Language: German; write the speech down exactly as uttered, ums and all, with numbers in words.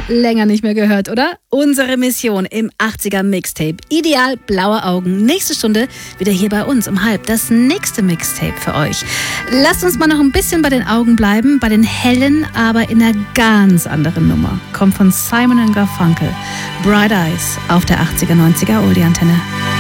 länger nicht mehr gehört, oder? Unsere Mission im achtziger Mixtape. Ideal blaue Augen. Nächste Stunde wieder hier bei uns um halb. Das nächste Mixtape für euch. Lasst uns mal noch ein bisschen bei den Augen bleiben, bei den hellen, aber in einer ganz anderen Nummer. Kommt von Simon and Garfunkel. Bright Eyes auf der achtziger, neunziger Oldie-Antenne.